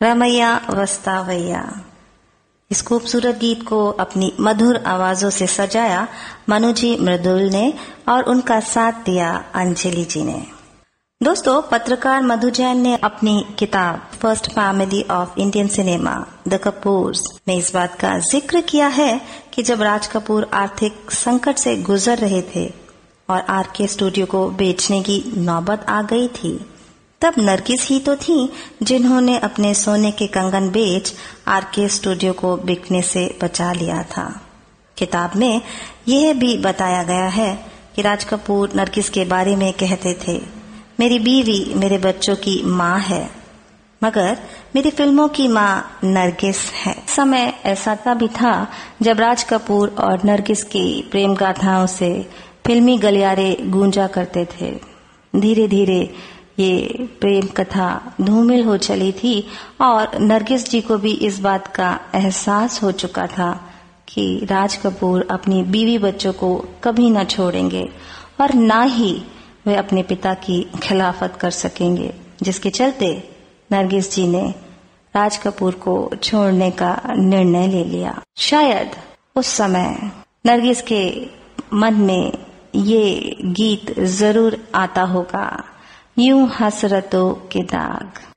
रमैया वस्तावैया। इस खूबसूरत गीत को अपनी मधुर आवाजों से सजाया मनुजी मृदुल ने और उनका साथ दिया अंजलि जी ने। दोस्तों, पत्रकार मधु जैन ने अपनी किताब first family of Indian cinema the Kapoors में इस बात का जिक्र किया है कि जब राज कपूर आर्थिक संकट से गुजर रहे थे और आरके स्टूडियो को बेचने की नौबत आ गई थी, तब नरगिस ही तो थी जिन्होंने अपने सोने के कंगन बेच आरके स्टूडियो को बिकने से बचा लिया था। किताब में यह भी बताया गया है कि राज कपूर नरगिस के बारे में कहते थे, मेरी बीवी मेरे बच्चों की माँ है, मगर मेरी फिल्मों की माँ नरगिस है। समय ऐसा तभी था जब राज कपूर और नरगिस की प्रेम गाथाओं से फिल्मी गलियारे गूंजा करते थे। धीरे धीरे ये प्रेम कथा धूमिल हो चली थी और नरगिस जी को भी इस बात का एहसास हो चुका था कि राज कपूर अपनी बीवी बच्चों को कभी न छोड़ेंगे और न ही वे अपने पिता की खिलाफत कर सकेंगे, जिसके चलते नरगिस जी ने राज कपूर को छोड़ने का निर्णय ले लिया। शायद उस समय नरगिस के मन में ये गीत जरूर आता होगा, यूं हसरतों के दाग।